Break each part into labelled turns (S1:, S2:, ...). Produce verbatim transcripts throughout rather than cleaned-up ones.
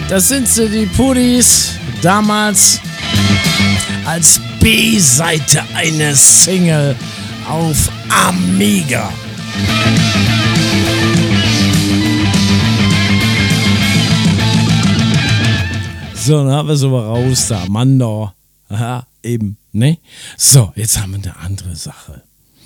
S1: Das sind sie, die Pudis, damals als B-Seite einer Single auf Amiga. So, dann haben wir es aber raus da, Mandor. Aha, eben, ne? So, jetzt haben wir eine andere Sache.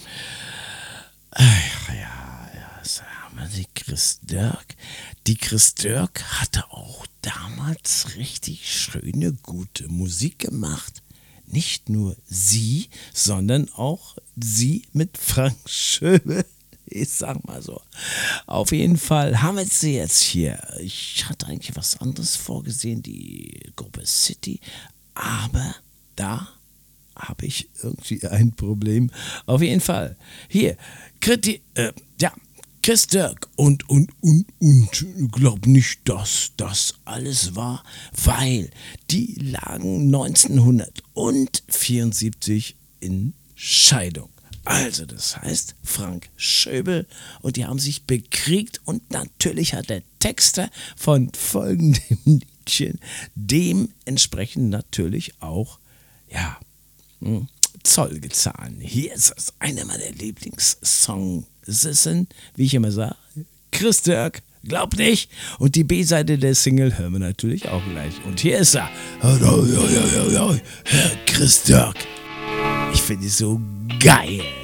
S1: Ach ja, ja, so haben wir die Chris Dirk. Die Chris Dirk hatte auch damals richtig schöne, gute Musik gemacht. Nicht nur sie, sondern auch sie mit Frank Schöbel. Ich sag mal so. Auf jeden Fall haben wir sie jetzt hier. Ich hatte eigentlich was anderes vorgesehen, die Gruppe City. Aber da habe ich irgendwie ein Problem. Auf jeden Fall. Hier, Kriti, äh, ja, Chris Dirk und, und, und, und, glaub nicht, dass das alles war, weil die lagen neunzehnhundertvierundsiebzig in Scheidung. Also das heißt, Frank Schöbel und die haben sich bekriegt und natürlich hat der Texter von folgendem Liedchen dementsprechend natürlich auch, ja, Zoll gezahlt. Hier ist das einer meiner Lieblingssongs, wie ich immer sage, Chris Dirk, glaub nicht. Und die B-Seite der Single hören wir natürlich auch gleich. Und hier ist er, Herr Chris Dirk. Ich finde es so geil.